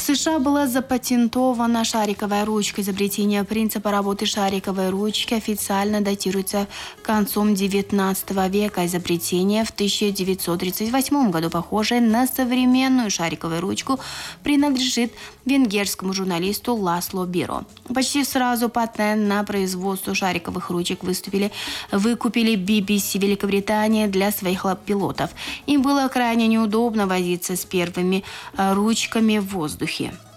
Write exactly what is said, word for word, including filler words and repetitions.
США была запатентована шариковая ручка. Изобретение принципа работы шариковой ручки официально датируется концом девятнадцатого века. Изобретение в тысяча девятьсот тридцать восьмом году, похожее на современную шариковую ручку, принадлежит венгерскому журналисту Ласло Биро. Почти сразу патент на производство шариковых ручек выступили, выкупили би би си Великобритания для своих пилотов. Им было крайне неудобно возиться с первыми ручками в воздухе.